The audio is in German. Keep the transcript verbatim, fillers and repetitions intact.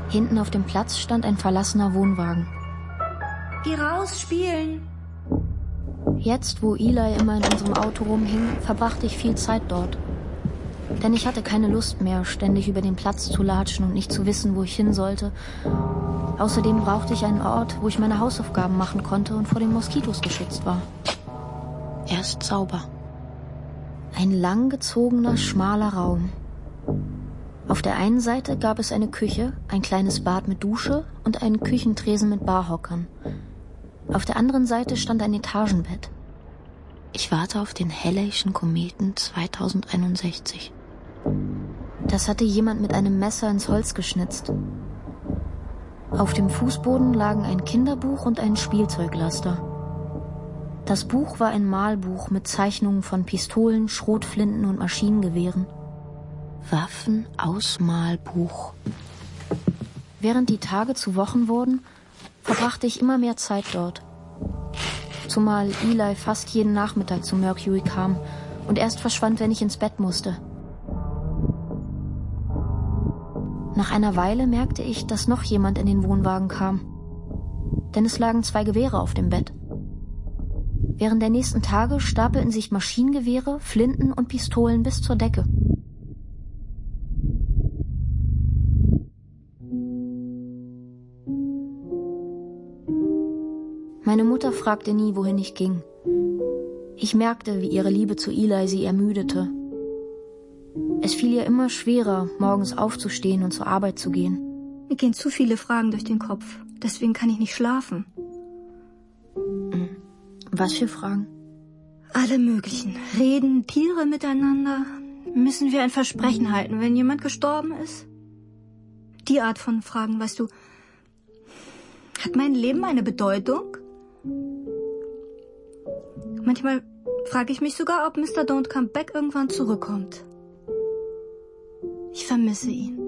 Hinten auf dem Platz stand ein verlassener Wohnwagen. Geh raus, spielen! Jetzt, wo Eli immer in unserem Auto rumhing, verbrachte ich viel Zeit dort. Denn ich hatte keine Lust mehr, ständig über den Platz zu latschen und nicht zu wissen, wo ich hin sollte. Außerdem brauchte ich einen Ort, wo ich meine Hausaufgaben machen konnte und vor den Moskitos geschützt war. Er ist sauber. Ein langgezogener, schmaler Raum. Auf der einen Seite gab es eine Küche, ein kleines Bad mit Dusche und einen Küchentresen mit Barhockern. Auf der anderen Seite stand ein Etagenbett. Ich warte auf den Halleischen Kometen zweitausendeinundsechzig. Das hatte jemand mit einem Messer ins Holz geschnitzt. Auf dem Fußboden lagen ein Kinderbuch und ein Spielzeuglaster. Das Buch war ein Malbuch mit Zeichnungen von Pistolen, Schrotflinten und Maschinengewehren. Waffenausmalbuch. Während die Tage zu Wochen wurden, verbrachte ich immer mehr Zeit dort. Zumal Eli fast jeden Nachmittag zu Mercury kam und erst verschwand, wenn ich ins Bett musste. Nach einer Weile merkte ich, dass noch jemand in den Wohnwagen kam. Denn es lagen zwei Gewehre auf dem Bett. Während der nächsten Tage stapelten sich Maschinengewehre, Flinten und Pistolen bis zur Decke. Meine Mutter fragte nie, wohin ich ging. Ich merkte, wie ihre Liebe zu Eli sie ermüdete. Es fiel ihr immer schwerer, morgens aufzustehen und zur Arbeit zu gehen. Mir gehen zu viele Fragen durch den Kopf. Deswegen kann ich nicht schlafen. Was für Fragen? Alle möglichen. Reden Tiere miteinander? Müssen wir ein Versprechen halten, wenn jemand gestorben ist? Die Art von Fragen, weißt du. Hat mein Leben eine Bedeutung? Manchmal frage ich mich sogar, ob Mister Don't Come Back irgendwann zurückkommt. Ich vermisse ihn.